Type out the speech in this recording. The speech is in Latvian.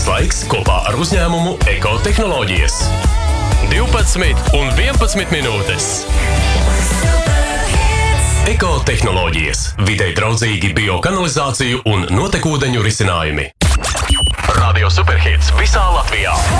laiks kopā ar uzņēmumu Ekotehnoloģijas. 12 un 11 minūtes. Ekotehnoloģijas. Videi draudzīgi biokanalizāciju un notekūdeņu risinājumi. Radio Superhits visā Latvijā.